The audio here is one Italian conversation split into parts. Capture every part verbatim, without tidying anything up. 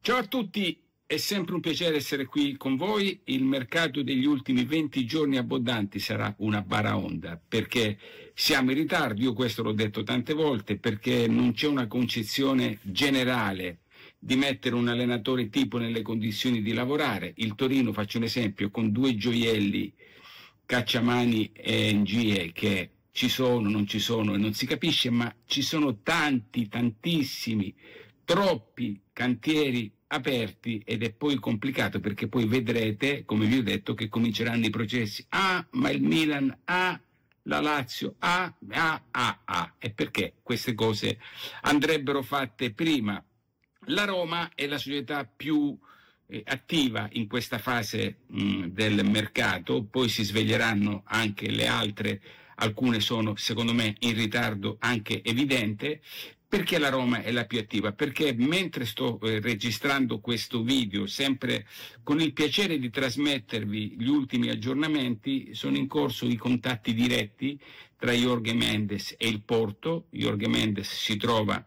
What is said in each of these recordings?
Ciao a tutti, è sempre un piacere essere qui con voi. Il mercato degli ultimi venti giorni abbondanti sarà una baraonda, perché siamo in ritardo, io questo l'ho detto tante volte, perché non c'è una concezione generale di mettere un allenatore tipo nelle condizioni di lavorare. Il Torino, faccio un esempio, con due gioielli, Cacciamani e Ngie, che ci sono, non ci sono e non si capisce, ma ci sono tanti, tantissimi, troppi cantieri aperti, ed è poi complicato, perché poi vedrete, come vi ho detto, che cominceranno i processi. Ah, ma il Milan, ah, la Lazio, ah, ah, ah, ah. E perché queste cose andrebbero fatte prima? La Roma è la società più eh, attiva in questa fase mh, del mercato, poi si sveglieranno anche le altre, alcune sono secondo me in ritardo anche evidente. Perché la Roma è la più attiva? Perché mentre sto eh, registrando questo video, sempre con il piacere di trasmettervi gli ultimi aggiornamenti, sono in corso i contatti diretti tra Jorge Mendes e il Porto. Jorge Mendes si trova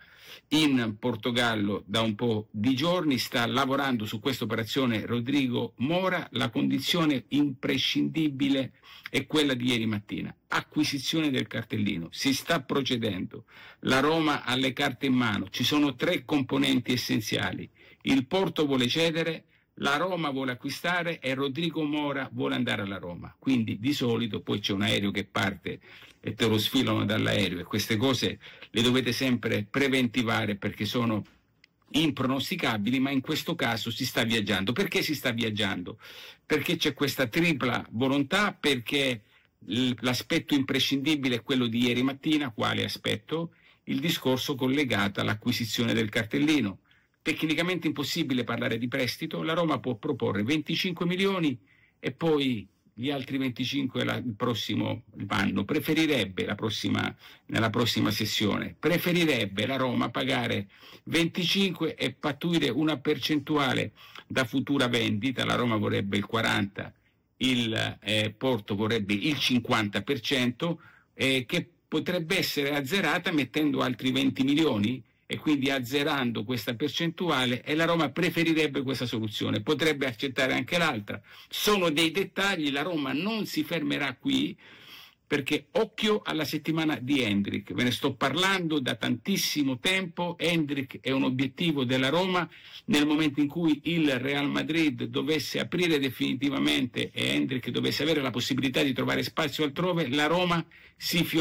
in Portogallo da un po' di giorni, sta lavorando su questa operazione Rodrigo Mora. La condizione imprescindibile è quella di ieri mattina: acquisizione del cartellino. Si sta procedendo, la Roma ha le carte in mano, ci sono tre componenti essenziali: il Porto vuole cedere, la Roma vuole acquistare e Rodrigo Mora vuole andare alla Roma. Quindi di solito poi c'è un aereo che parte e te lo sfilano dall'aereo, e queste cose le dovete sempre preventivare perché sono impronosticabili, ma in questo caso si sta viaggiando. Perché si sta viaggiando? Perché c'è questa tripla volontà, perché l'aspetto imprescindibile è quello di ieri mattina. Quale aspetto? Il discorso collegato all'acquisizione del cartellino. Tecnicamente impossibile parlare di prestito, la Roma può proporre venticinque milioni e poi gli altri venticinque la, il prossimo anno. Preferirebbe la prossima, nella prossima sessione, preferirebbe la Roma pagare venticinque e pattuire una percentuale da futura vendita. La Roma vorrebbe il quaranta, il eh, Porto vorrebbe il cinquanta per cento, eh, che potrebbe essere azzerata mettendo altri venti milioni, e quindi azzerando questa percentuale, e la Roma preferirebbe questa soluzione. Potrebbe accettare anche l'altra. Sono dei dettagli, la Roma non si fermerà qui, perché occhio alla settimana di Endrick. Ve ne sto parlando da tantissimo tempo. Endrick è un obiettivo della Roma. Nel momento in cui il Real Madrid dovesse aprire definitivamente e Endrick dovesse avere la possibilità di trovare spazio altrove, la Roma si